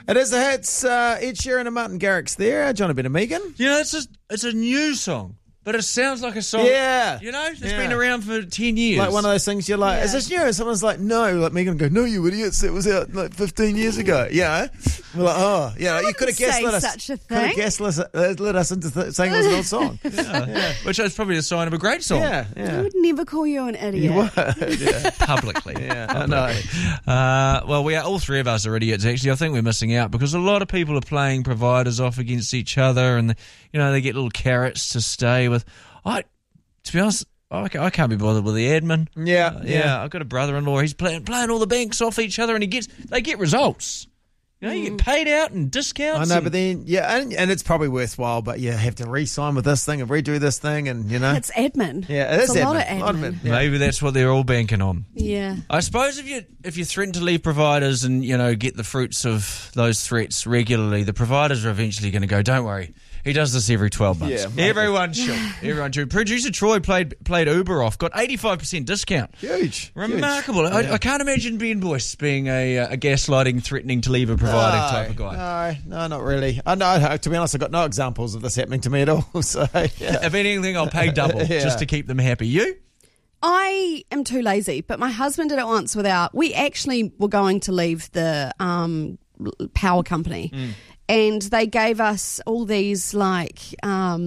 It is a hit. It's Ed Sheeran and Martin Garrix there. John and Megan. You know, it's a new song, but it sounds like a song. Yeah. You know, it's been around for 10 years. Like one of those things you're like, is this new? And someone's like, no. Like Megan go, no, you idiots. It was out like 15 years ago. Yeah. We're like, oh, yeah. You could have guessed such a thing. Could have guessed let us into saying it was an old song. Yeah. Which is probably a sign of a great song. Yeah. I would never call you an idiot. You would. Yeah. Publicly. Yeah, I know. Well, we are all three of us are idiots, actually. I think we're missing out because a lot of people are playing providers off against each other and, they get little carrots to stay with. To be honest, I can't be bothered with the admin. Yeah. I've got a brother-in-law. He's playing all the banks off each other, and they get results. You get paid out and discounts. I know, but then and it's probably worthwhile. But you have to re-sign with this thing and redo this thing, and it's admin. Yeah, it is a admin. lot of admin. Yeah. Maybe that's what they're all banking on. Yeah. I suppose if you threaten to leave providers and get the fruits of those threats regularly, the providers are eventually going to go, don't worry. He does this every 12 months. Yeah, Everyone should. Producer Troy played Uber off, got 85% discount. Huge. Remarkable. Huge. I can't imagine Ben Boyce being a gaslighting, threatening to leave a provider type of guy. No, not really. To be honest, I've got no examples of this happening to me at all. So, yeah. If anything, I'll pay double just to keep them happy. You? I am too lazy, but my husband did it once we actually were going to leave the power company. And they gave us all these like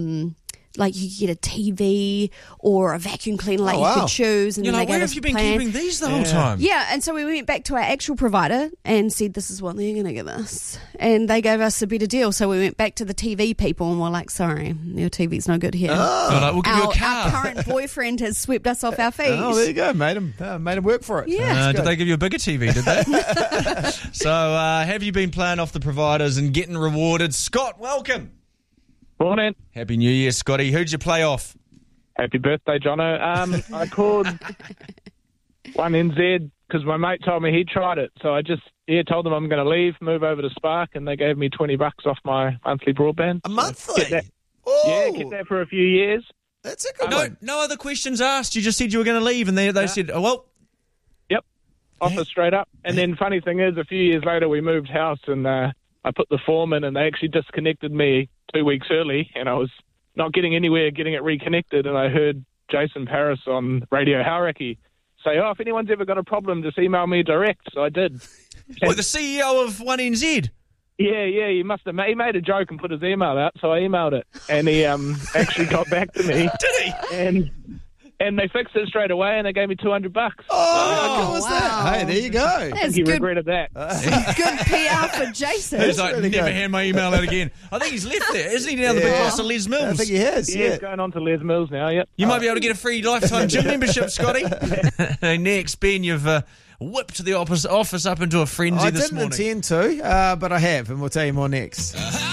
you get a TV or a vacuum cleaner you could choose. And you're then like, where have you been keeping these the whole time? Yeah, and so we went back to our actual provider and said, this is what they're going to give us. And they gave us a better deal. So we went back to the TV people and we're like, sorry, your TV's no good here. We'll give you a car. Our current boyfriend has swept us off our feet. Oh, there you go. Made him work for it. Yeah. Did they give you a bigger TV, did they? So have you been playing off the providers and getting rewarded? Scott, welcome. Morning. Happy New Year, Scotty. Who'd you play off? Happy birthday, Jono. I called 1NZ because my mate told me he tried it. So I just told them I'm going to leave, move over to Spark, and they gave me $20 off my monthly broadband. A monthly? Kept that for a few years. That's a good one. No other questions asked. You just said you were going to leave, and they said, oh, well. Yep. Offer straight up. And then funny thing is, a few years later, we moved house, and I put the form in, and they actually disconnected me 2 weeks early, and I was not getting anywhere getting it reconnected, and I heard Jason Paris on Radio Hauraki say, if anyone's ever got a problem, just email me direct. So I did. Well, the CEO of 1NZ? Yeah, he must have. He made a joke and put his email out, so I emailed it, and he actually got back to me. Did he? And they fixed it straight away, and they gave me $200. How cool was that? Hey, there you go. That's He good, regretted that. good PR for Jason. He's like, really never good. hand my email out again. I think he's left there. Isn't he now the big boss of Les Mills? I think he has. Yeah, he's going on to Les Mills now, yep. You might be able to get a free lifetime gym membership, Scotty. Next, Ben, you've whipped the office up into a frenzy I this didn't morning. intend to, but I have, and we'll tell you more next.